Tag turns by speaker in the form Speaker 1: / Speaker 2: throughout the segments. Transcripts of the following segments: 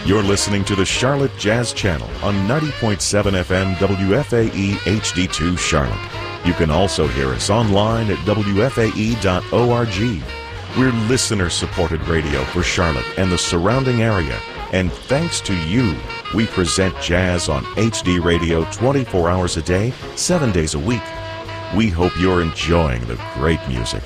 Speaker 1: You're listening to the Charlotte Jazz Channel on 90.7 FM WFAE HD2 Charlotte. You can also hear us online at WFAE.org. We're listener-supported radio for Charlotte and the surrounding area. And thanks to you, we present jazz on HD radio 24 hours a day, 7 days a week. We hope you're enjoying the great music.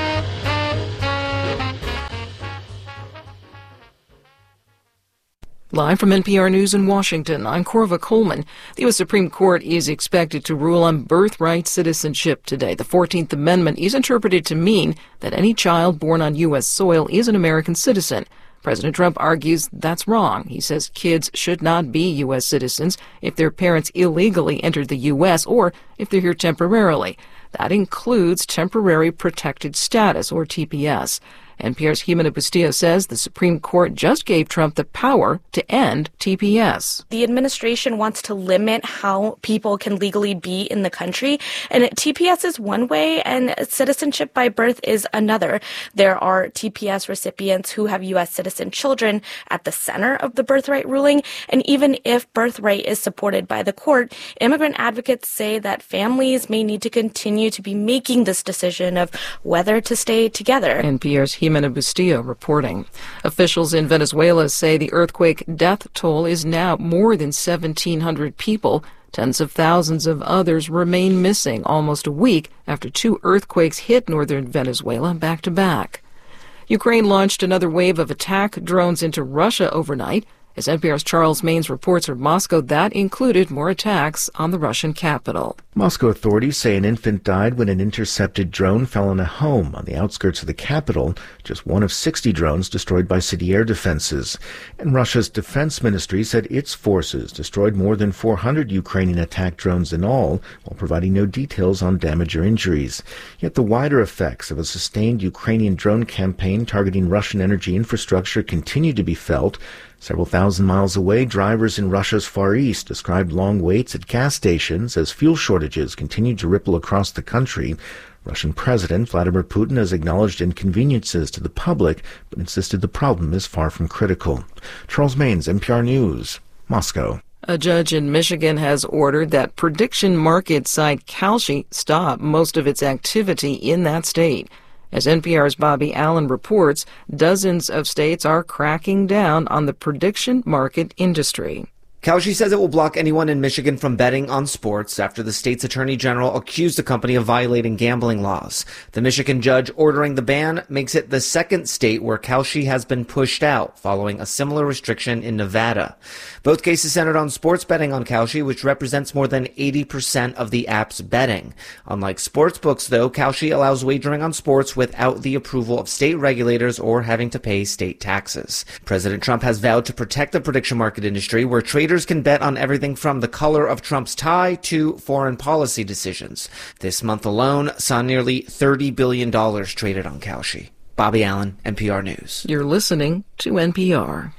Speaker 2: Live from NPR News in Washington, I'm Corva Coleman. The U.S. Supreme Court is expected to rule on birthright citizenship today. The 14th Amendment is interpreted to mean that any child born on U.S. soil is an American citizen. President Trump argues that's wrong. He says kids should not be U.S. citizens if their parents illegally entered the U.S. or if they're here temporarily. That includes temporary protected status, or TPS. NPR's Jimena Bustillo says the Supreme Court just gave Trump the power to end TPS.
Speaker 3: The administration wants to limit how people can legally be in the country, and TPS is one way, and citizenship by birth is another. There are TPS recipients who have U.S. citizen children at the center of the birthright ruling, and even if birthright is supported by the court, immigrant advocates say that families may need to continue to be making this decision of whether to stay together.
Speaker 2: NPR's Jimena Bustillo reporting. Officials in Venezuela say the earthquake death toll is now more than 1,700 people. Tens of thousands of others remain missing almost a week after two earthquakes hit northern Venezuela back to back. Ukraine launched another wave of attack drones into Russia overnight. As NPR's Charles Maines reports from Moscow, that included more attacks on the Russian capital.
Speaker 4: Moscow authorities say an infant died when an intercepted drone fell on a home on the outskirts of the capital, just one of 60 drones destroyed by city air defenses. And Russia's defense ministry said its forces destroyed more than 400 Ukrainian attack drones in all, while providing no details on damage or injuries. Yet the wider effects of a sustained Ukrainian drone campaign targeting Russian energy infrastructure continue to be felt. Several thousand miles away, drivers in Russia's Far East described long waits at gas stations as fuel shortages continue to ripple across the country. Russian President Vladimir Putin has acknowledged inconveniences to the public, but insisted the problem is far from critical. Charles Maines, NPR News, Moscow.
Speaker 2: A judge in Michigan has ordered that prediction market site Kalshi stop most of its activity in that state. As NPR's Bobby Allen reports, dozens of states are cracking down on the prediction market industry.
Speaker 5: Kalshi says it will block anyone in Michigan from betting on sports after the state's attorney general accused the company of violating gambling laws. The Michigan judge ordering the ban makes it the second state where Kalshi has been pushed out, following a similar restriction in Nevada. Both cases centered on sports betting on Kalshi, which represents more than 80% of the app's betting. Unlike sportsbooks, though, Kalshi allows wagering on sports without the approval of state regulators or having to pay state taxes. President Trump has vowed to protect the prediction market industry, where traders can bet on everything from the color of Trump's tie to foreign policy decisions. This month alone saw nearly $30 billion traded on Kalshi. Bobby Allen, NPR News.
Speaker 2: You're listening to NPR.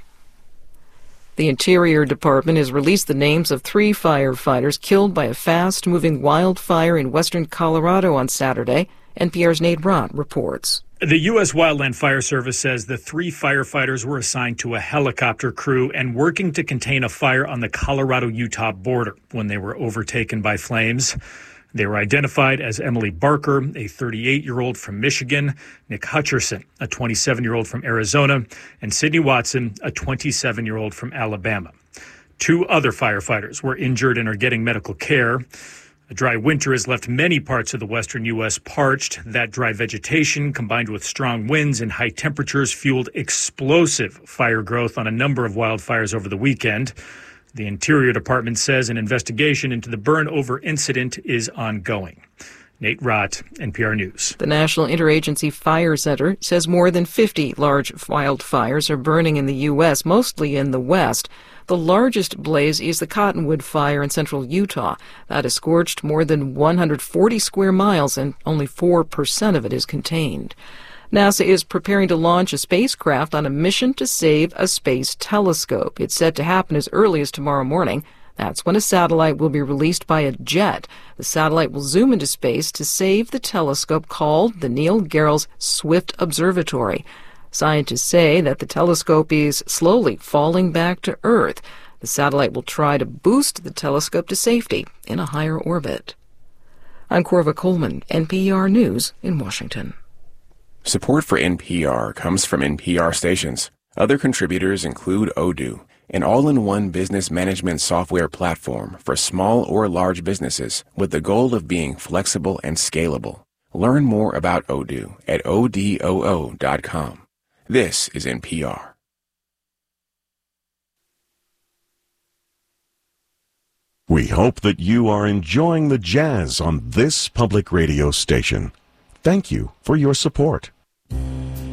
Speaker 2: The Interior Department has released the names of 3 firefighters killed by a fast-moving wildfire in western Colorado on Saturday. NPR's Nate Rott reports.
Speaker 6: The U.S. Wildland Fire Service says the 3 firefighters were assigned to a helicopter crew and working to contain a fire on the Colorado-Utah border when they were overtaken by flames. They were identified as Emily Barker, a 38-year-old from Michigan, Nick Hutcherson, a 27-year-old from Arizona, and Sidney Watson, a 27-year-old from Alabama. 2 other firefighters were injured and are getting medical care. A dry winter has left many parts of the western U.S. parched. That dry vegetation, combined with strong winds and high temperatures, fueled explosive fire growth on a number of wildfires over the weekend. The Interior Department says an investigation into the burn-over incident is ongoing. Nate Rott, NPR News.
Speaker 2: The National Interagency Fire Center says more than 50 large wildfires are burning in the U.S., mostly in the west. The largest blaze is the Cottonwood Fire in central Utah. That has scorched more than 140 square miles, and only 4% of it is contained. NASA is preparing to launch a spacecraft on a mission to save a space telescope. It's set to happen as early as tomorrow morning. That's when a satellite will be released by a jet. The satellite will zoom into space to save the telescope called the Neil Gehrels Swift Observatory. Scientists say that the telescope is slowly falling back to Earth. The satellite will try to boost the telescope to safety in a higher orbit. I'm Corva Coleman, NPR News in Washington.
Speaker 7: Support for NPR comes from NPR stations. Other contributors include Odoo, an all-in-one business management software platform for small or large businesses with the goal of being flexible and scalable. Learn more about Odoo at odoo.com. This is NPR.
Speaker 1: We hope that you are enjoying the jazz on this public radio station. Thank you for your support.